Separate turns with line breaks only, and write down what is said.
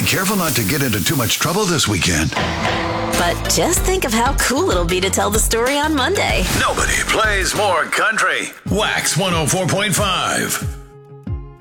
careful not to get into too much trouble this weekend.
But just think of how cool it'll be to tell the story on Monday.
Nobody plays more country. Wax 104.5.